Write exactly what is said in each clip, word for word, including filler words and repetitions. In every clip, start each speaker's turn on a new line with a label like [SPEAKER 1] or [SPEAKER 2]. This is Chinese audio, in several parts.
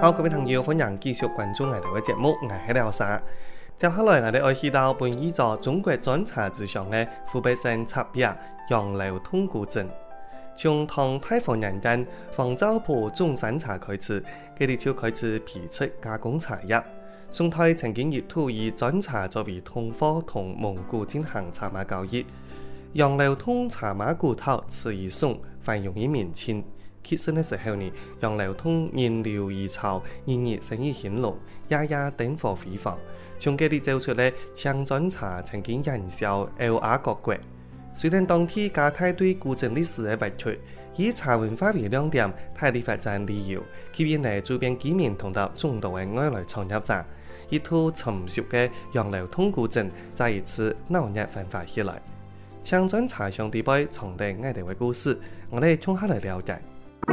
[SPEAKER 1] 好，各位朋友，歡迎繼續關注我哋嘅節目，我係廖沙。接下來我哋會去到本依座中國專茶之上嘅湖北省察北楊柳通古鎮。從唐太皇年間房州鋪種山茶開始，佢哋就開始批出加工茶葉。宋代曾經意圖以專茶作為通貨同蒙古進行茶馬交易。楊柳通茶馬古頭詞意宋，繁榮於明清。揭身嘅時候呢，楊柳通原料易炒，日日生意興隆，日日燈火輝煌。從佢哋做出嘅青磚茶曾經營銷歐亞各國。雖然當地加太對古鎮歷史嘅挖掘，以茶文化為亮點，大力發展旅遊，吸引嚟周邊居民同到眾多嘅外來創業者，一套成熟嘅楊柳通古鎮再一次鬧熱奮發起來。青磚茶上地杯藏定愛哋嘅故事，我哋從下來了解。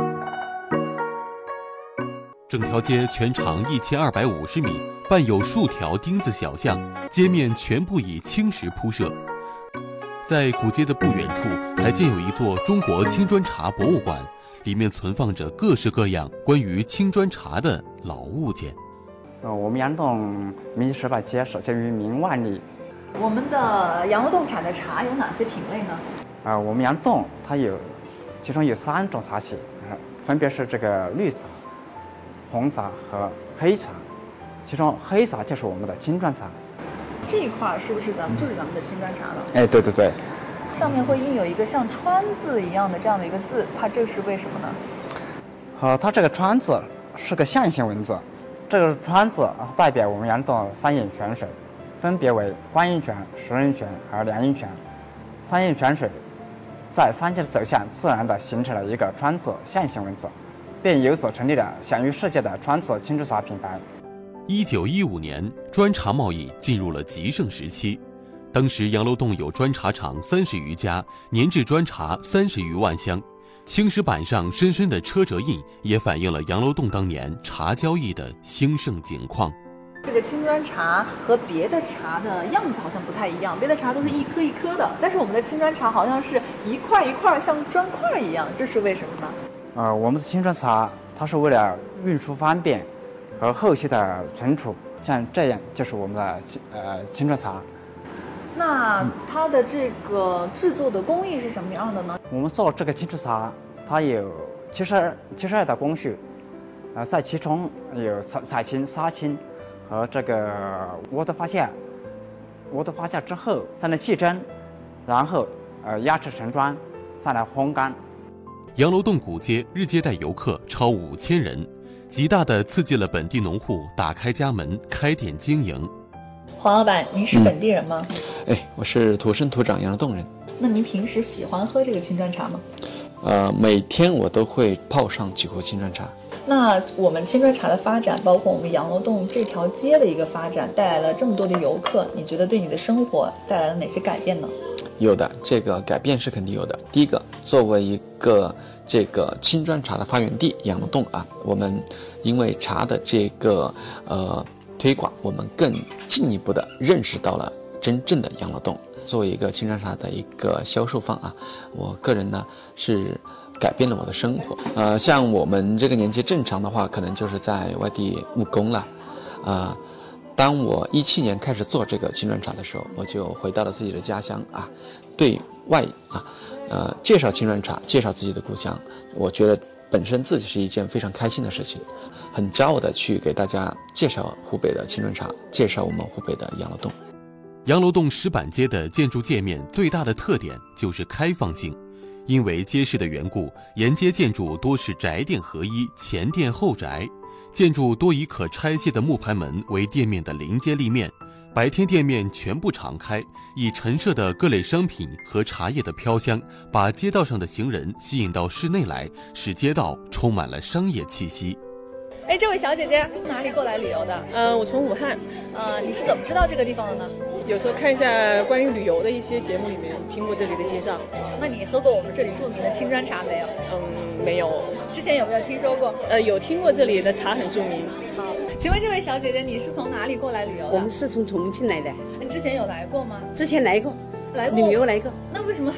[SPEAKER 2] 整條街全長一千二百五十米，伴有數條丁字小巷，街面全部以青石鋪設。在古街的不遠處，還建有一座中國青磚茶博物館，裡面存放着各式各樣關於青磚茶的老物件。
[SPEAKER 3] 呃，我們楊柳洞明十八街始建於明萬曆。
[SPEAKER 4] 我們的楊柳洞產的茶有哪些品類呢？
[SPEAKER 3] 啊、呃，我們楊柳洞它有，其中有三種茶系，呃，分別是這個綠茶、紅茶和黑茶，其中黑茶就是我們的青磚茶。
[SPEAKER 4] 這一塊是不是咱們就是咱們的青磚茶呢？
[SPEAKER 3] 哎，對對對。
[SPEAKER 4] 上面會印有一個像川字一樣的這樣的一個字，它這是為什麼呢？
[SPEAKER 3] 呃，它這個川字是個象形文字，這個川字代表我們楊柳洞三引泉水，分別為觀音泉、石人泉和涼蔭泉。三引泉水在山間的走向自然地形成了一個川字象形文字，便由此成立了享譽世界的川字青磚茶品牌。
[SPEAKER 2] 一九一五年，磚茶貿易進入了極盛時期。當時楊柳洞有磚茶廠三十餘家，年制磚茶三十餘萬箱。青石板上深深的車辙印，也反映了楊柳洞當年茶交易的興盛景況。
[SPEAKER 4] 這個青磚茶和別的茶的樣子好像不太一樣，別的茶都是一顆一顆的，但是我們的青磚茶好像是一塊一塊像磚塊一樣，這是為什麼呢？
[SPEAKER 3] 呃，我們的青磚茶它是為了運輸方便和後期的存儲，像這樣就是我們的呃青磚茶。
[SPEAKER 4] 那它的這個製作的工藝是什麼樣的呢？
[SPEAKER 3] 我們做這個青磚茶，它有七十二七十二道工序，呃，在其中有採採青、殺青和這個渥的發酵，渥的發酵之後再來氣蒸，然後呃壓製成磚，再來烘乾。
[SPEAKER 2] 楊柳洞古街日接待遊客超五千人，極大地刺激了本地農戶打開家門開店經營。
[SPEAKER 4] 黃老闆，您是本地人嗎？
[SPEAKER 5] 嗯、哎，我是土生土長楊柳洞人。
[SPEAKER 4] 那您平時喜歡喝這個青磚茶嗎？
[SPEAKER 5] 呃，每天我都會泡上幾壺青磚茶。
[SPEAKER 4] 那我們青磚茶的發展，包括我們楊柳洞這條街的一個發展，帶來了這麼多的遊客，你覺得對你的生活帶來了哪些改變呢？
[SPEAKER 5] 有的，這個改變是肯定有的。第一個，作為一個這個青磚茶的發源地，楊柳洞啊，我們因為茶的這個呃推廣，我們更進一步的認識到了真正的楊柳洞。作為一個青磚茶的一個銷售方啊，我個人呢是改變了我的生活。呃，像我們這個年紀正常的話，可能就是在外地務工了。呃，當我一七年開始做這個青磚茶的時候，我就回到了自己的家鄉啊，對外啊，呃，介紹青磚茶，介紹自己的故鄉，我覺得本身自己是一件非常開心的事情，很驕傲的去給大家介紹湖北的青磚茶，介紹我們湖北的楊柳洞。
[SPEAKER 2] 楊柳洞石板街的建築界面最大的特點就是開放性，因為街市的緣故，沿街建築多是宅店合一，前店後宅，建築多以可拆卸的木牌門為店面的臨街立面，白天店面全部敞開，以陳設的各類商品和茶葉的飄香，把街道上的行人吸引到室內來，使街道充滿了商業氣息。
[SPEAKER 4] 哎，這位小姐姐，哪裡過來旅遊的？
[SPEAKER 6] 呃，我從武漢。
[SPEAKER 4] 呃，你是怎麼知道這個地方的呢？
[SPEAKER 6] 有時候看一下關於旅遊的一些節目裡面聽過這裡的介紹。
[SPEAKER 4] 那你喝過我們這裡著名的青磚茶沒有？
[SPEAKER 6] 嗯，沒有。
[SPEAKER 4] 之前有沒有聽說過？
[SPEAKER 6] 呃，有聽過這裡的茶很著名。
[SPEAKER 4] 好，請問這位小姐姐，你是從哪裡過來旅遊的？
[SPEAKER 7] 我們是從重慶來的。
[SPEAKER 4] 你之前有來過嗎？
[SPEAKER 7] 之前來過，
[SPEAKER 4] 來過
[SPEAKER 7] 旅遊來過。
[SPEAKER 4] 那為什麼